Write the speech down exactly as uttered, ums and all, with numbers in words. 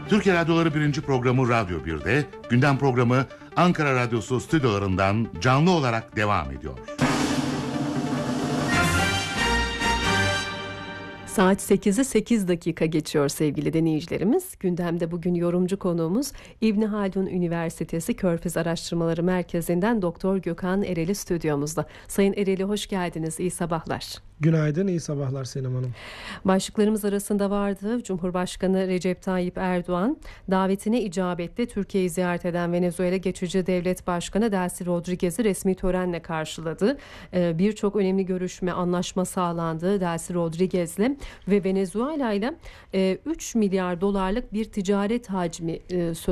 Türkiye Radyoları birinci programı Radyo bir'de, gündem programı Ankara Radyosu stüdyolarından canlı olarak devam ediyor. Saat sekizi sekiz dakika geçiyor sevgili dinleyicilerimiz. Gündemde bugün yorumcu konuğumuz İbn Haldun Üniversitesi Körfez Araştırmaları Merkezi'nden Doktor Gökhan Ereli stüdyomuzda. Sayın Ereli hoş geldiniz. İyi sabahlar. Günaydın, iyi sabahlar Sinem Hanım. Başlıklarımız arasında vardı. Cumhurbaşkanı Recep Tayyip Erdoğan davetine icabetle Türkiye'yi ziyaret eden Venezuela Geçici Devlet Başkanı Delcy Rodriguez'i resmi törenle karşıladı. Ee, Birçok önemli görüşme, anlaşma sağlandı Delcy Rodriguez'le ve Venezuela ile üç milyar dolarlık bir ticaret hacmi e, söz